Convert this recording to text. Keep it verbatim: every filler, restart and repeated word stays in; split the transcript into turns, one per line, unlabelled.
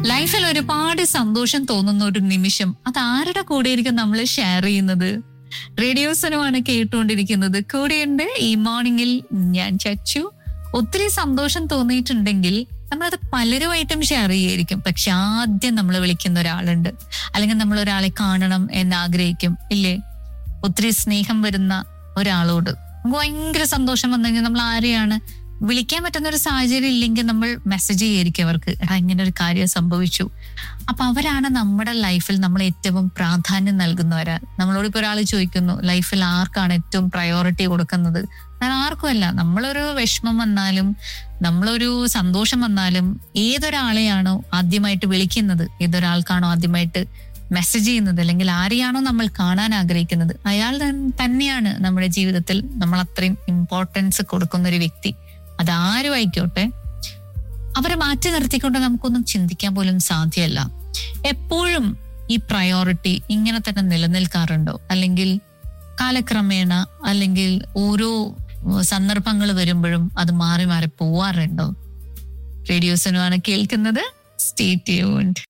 ലൈഫിൽ ഒരുപാട് സന്തോഷം തോന്നുന്ന ഒരു നിമിഷം അത് ആരുടെ കൂടെയായിരിക്കും നമ്മൾ ഷെയർ ചെയ്യുന്നത്? റേഡിയോസനുമാണ് കേട്ടുകൊണ്ടിരിക്കുന്നത്. കൂടെയുണ്ട് ഈ മോർണിംഗിൽ ഞാൻ ചച്ചു. ഒത്തിരി സന്തോഷം തോന്നിയിട്ടുണ്ടെങ്കിൽ നമ്മളത് പലരുമായിട്ടും ഷെയർ ചെയ്യായിരിക്കും. പക്ഷെ ആദ്യം നമ്മൾ വിളിക്കുന്ന ഒരാളുണ്ട്, അല്ലെങ്കിൽ നമ്മൾ ഒരാളെ കാണണം എന്ന് ആഗ്രഹിക്കും, ഇല്ലേ? ഒത്തിരി സ്നേഹം വരുന്ന ഒരാളോട് നമുക്ക് ഭയങ്കര സന്തോഷം വന്നു കഴിഞ്ഞാൽ നമ്മൾ ആരെയാണ് വിളിക്കാൻ പറ്റുന്ന ഒരു സാഹചര്യം ഇല്ലെങ്കിൽ നമ്മൾ മെസ്സേജ് ചെയ്യായിരിക്കും അവർക്ക്, എടാ ഇങ്ങനെ ഒരു കാര്യം സംഭവിച്ചു. അപ്പൊ അവരാണ് നമ്മുടെ ലൈഫിൽ നമ്മൾ ഏറ്റവും പ്രാധാന്യം നൽകുന്നവരാണ്. നമ്മളോട് ഇപ്പൊ ഒരാൾ ചോദിക്കുന്നു ലൈഫിൽ ആർക്കാണ് ഏറ്റവും പ്രയോറിറ്റി കൊടുക്കുന്നത്? ഞാൻ ആർക്കുമല്ല. നമ്മളൊരു വിഷമം വന്നാലും നമ്മളൊരു സന്തോഷം വന്നാലും ഏതൊരാളെയാണോ ആദ്യമായിട്ട് വിളിക്കുന്നത്, ഏതൊരാൾക്കാണോ ആദ്യമായിട്ട് മെസ്സേജ് ചെയ്യുന്നത്, അല്ലെങ്കിൽ ആരെയാണോ നമ്മൾ കാണാൻ ആഗ്രഹിക്കുന്നത്, അയാൾ തന്നെയാണ് നമ്മുടെ ജീവിതത്തിൽ നമ്മൾ അത്രയും ഇമ്പോർട്ടൻസ് കൊടുക്കുന്ന ഒരു വ്യക്തി. അതാരും ആയിക്കോട്ടെ, അവരെ മാറ്റി നിർത്തിക്കൊണ്ട് നമുക്കൊന്നും ചിന്തിക്കാൻ പോലും സാധ്യമല്ല. എപ്പോഴും ഈ പ്രയോറിറ്റി ഇങ്ങനെ തന്നെ നിലനിൽക്കാറുണ്ടോ? അല്ലെങ്കിൽ കാലക്രമേണ അല്ലെങ്കിൽ ഓരോ സന്ദർഭങ്ങൾ വരുമ്പോഴും അത് മാറി മാറി പോവാറുണ്ടോ? റേഡിയോസനുമാണ് കേൾക്കുന്നത്. Stay tuned.